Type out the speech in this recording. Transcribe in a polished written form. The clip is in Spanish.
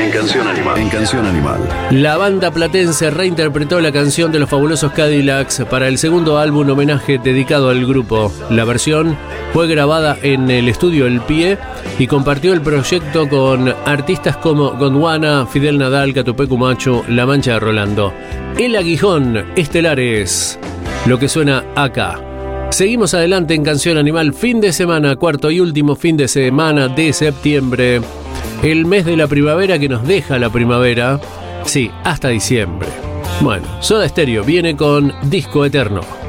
En Canción Animal. En Canción Animal. La banda platense reinterpretó la canción de los Fabulosos Cadillacs para el segundo álbum homenaje dedicado al grupo. La versión fue grabada en el estudio El Pie y compartió el proyecto con artistas como Gondwana, Fidel Nadal, Catupecu Macho, La Mancha de Rolando. El Aguijón, Estelares, lo que suena acá. Seguimos adelante en Canción Animal, fin de semana, cuarto y último fin de semana de septiembre. El mes de la primavera que nos deja la primavera, sí, hasta diciembre. Bueno, Soda Stereo viene con Disco Eterno.